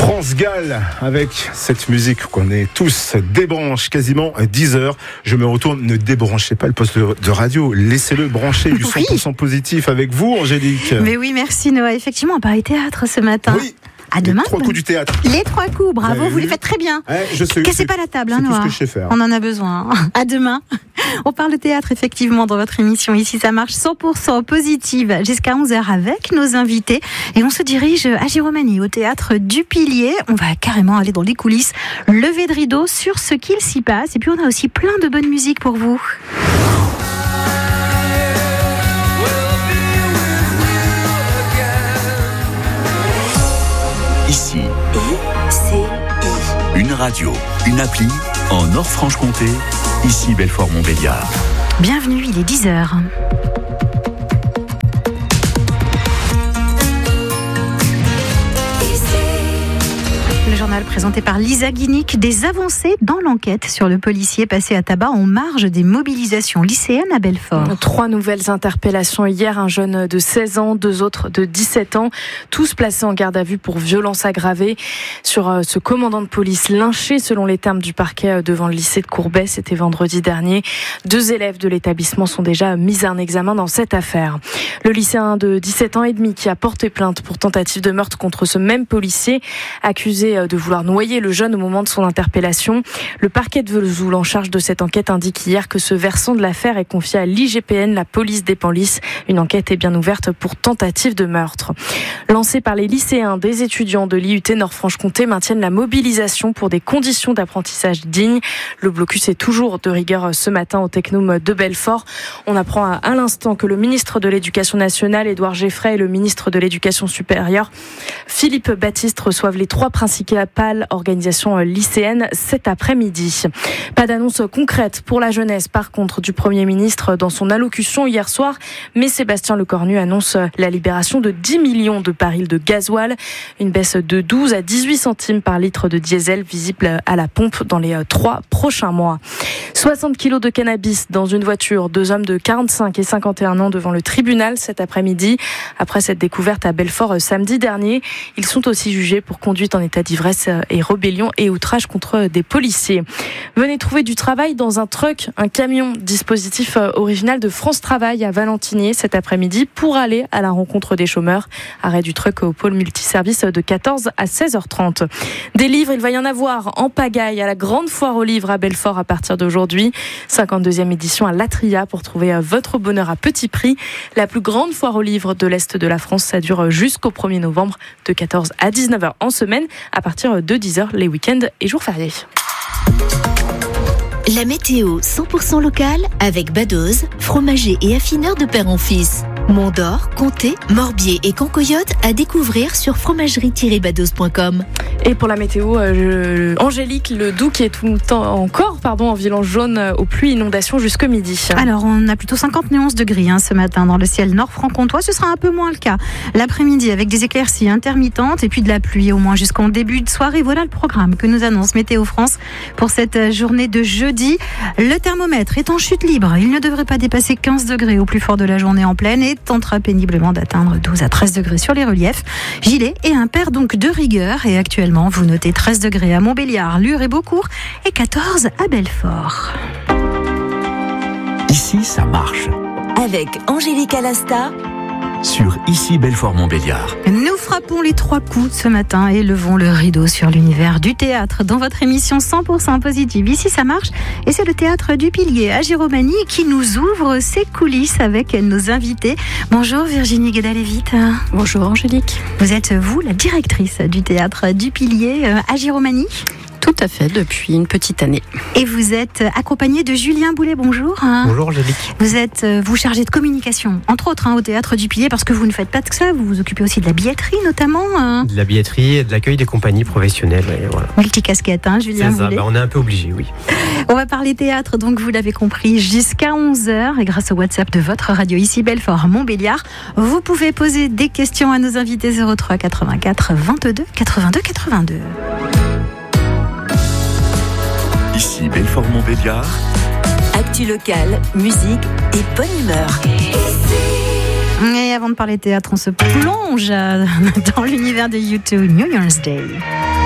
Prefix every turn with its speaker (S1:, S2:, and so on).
S1: France Gall avec cette musique qu'on est tous débranche quasiment 10h. Je me retourne, ne débranchez pas le poste de radio, laissez-le brancher du 100% positif avec vous, Angélique.
S2: Mais oui, merci Noah. Effectivement, on parlait théâtre ce matin.
S1: Oui.
S2: À demain.
S1: Les 3 coups du théâtre.
S2: Les 3 coups, bravo, vous les faites très bien.
S1: Je sais.
S2: Cassez pas la table,
S1: c'est
S2: Noah.
S1: tout ce que je sais faire.
S2: On en a besoin. À demain. On parle de théâtre, effectivement, dans votre émission. Ici, ça marche 100% positive jusqu'à 11h avec nos invités. Et on se dirige à Giromagny, au théâtre du Pilier. On va carrément aller dans les coulisses, lever de rideau sur ce qu'il s'y passe. Et puis, on a aussi plein de bonne musique pour vous.
S3: Ici, une radio, une appli en Nord-Franche-Comté, ici Belfort-Montbéliard.
S2: Bienvenue, il est 10h. Le journal présenté par Lisa Guinic, des avancées dans l'enquête sur le policier passé à tabac en marge des mobilisations lycéennes à Belfort.
S4: 3 nouvelles interpellations hier, un jeune de 16 ans, 2 autres de 17 ans, tous placés en garde à vue pour violence aggravée. Sur ce commandant de police lynché selon les termes du parquet devant le lycée de Courbet, c'était vendredi dernier. 2 élèves de l'établissement sont déjà mis en examen dans cette affaire. Le lycéen de 17 ans et demi qui a porté plainte pour tentative de meurtre contre ce même policier, accusé de vouloir noyer le jeune au moment de son interpellation. Le parquet de Vesoul en charge de cette enquête indique hier que ce versant de l'affaire est confié à l'IGPN, la police des Penlys. Une enquête est bien ouverte pour tentative de meurtre. Lancée par les lycéens, des étudiants de l'IUT Nord-Franche-Comté maintiennent la mobilisation pour des conditions d'apprentissage dignes. Le blocus est toujours de rigueur ce matin au Technum de Belfort. On apprend à l'instant que le ministre de l'Éducation nationale, Édouard Geffray, et le ministre de l'Éducation supérieure, Philippe Baptiste, reçoivent les 3 principales organisations lycéennes cet après-midi. Pas d'annonce concrète pour la jeunesse, par contre, du Premier ministre dans son allocution hier soir, mais Sébastien Lecornu annonce la libération de 10 millions de barils de gasoil, une baisse de 12 à 18 centimes par litre de diesel visible à la pompe dans les 3 prochains mois. 60 kilos de cannabis dans une voiture, 2 hommes de 45 et 51 ans devant le tribunal cet après-midi. Après cette découverte à Belfort samedi dernier, ils sont aussi jugés pour conduite en état d'ivresse et rébellion et outrage contre des policiers. Venez trouver du travail dans un truck, un camion, dispositif original de France Travail à Valentinier cet après-midi pour aller à la rencontre des chômeurs. Arrêt du truck au pôle multiservice de 14 à 16h30. Des livres, il va y en avoir en pagaille à la grande foire aux livres à Belfort à partir d'aujourd'hui. 52e édition à Latria pour trouver votre bonheur à petit prix. La plus grande foire aux livres de l'Est de la France, ça dure jusqu'au 1er novembre de 14 à 19h en semaine à partir de 10h les week-ends et jours fériés.
S5: La météo 100% locale avec Badoz, fromager et affineur de père en fils. Mont-d'Or, Comté, Morbier et Cancoyote à découvrir sur fromagerie-badoz.com.
S4: Et pour la météo, Angélique, le Doubs qui est tout le temps encore en vigilance jaune aux pluies inondations jusqu'au midi.
S2: Alors on a plutôt 51 degrés ce matin dans le ciel nord-franc-comtois. Ce sera un peu moins le cas l'après-midi avec des éclaircies intermittentes et puis de la pluie au moins jusqu'en début de soirée. Voilà le programme que nous annonce Météo France pour cette journée de jeudi. Le thermomètre est en chute libre. Il ne devrait pas dépasser 15 degrés au plus fort de la journée en pleine et tentera péniblement d'atteindre 12 à 13 degrés sur les reliefs. Gilet et un pair donc de rigueur. Et actuellement, vous notez 13 degrés à Montbéliard, Lure et Beaucourt et 14 à Belfort.
S3: Ici, ça marche.
S5: Avec Angélique Alasta.
S3: Sur Ici Belfort-Montbéliard.
S2: Nous frappons les 3 coups ce matin et levons le rideau sur l'univers du théâtre dans votre émission 100% positive. Ici, ça marche et c'est le théâtre du Pilier à Giromagny qui nous ouvre ses coulisses avec nos invités. Bonjour Virginie Guédalévite.
S4: Bonjour Angélique.
S2: Vous êtes vous la directrice du théâtre du Pilier à Giromagny?
S6: Tout à fait, depuis une petite année.
S2: Et vous êtes accompagné de Julien Boulet, bonjour.
S7: Bonjour Angélique.
S2: Vous êtes vous chargé de communication, entre autres au Théâtre du Pilier, parce que vous ne faites pas que ça, vous vous occupez aussi de la billetterie notamment.
S7: De la billetterie et de l'accueil des compagnies professionnelles. Voilà.
S2: Multicasquette, Julien Boulet.
S7: On est un peu obligé, oui.
S2: On va parler théâtre, donc vous l'avez compris, jusqu'à 11h. Et grâce au WhatsApp de votre radio ici Belfort Montbéliard, vous pouvez poser des questions à nos invités 03 84 22 82 82.
S3: Ici Belfort-Montbéliard.
S5: Actu locale, musique et bonne humeur.
S2: Et avant de parler théâtre, on se plonge dans l'univers de U2, New Year's Day.